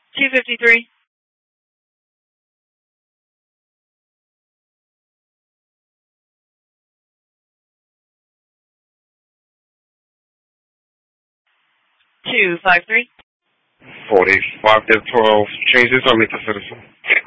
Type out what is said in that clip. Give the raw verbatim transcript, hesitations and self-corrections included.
two fifty-three. two five three. forty-five twelve. Change this or meet the citizen.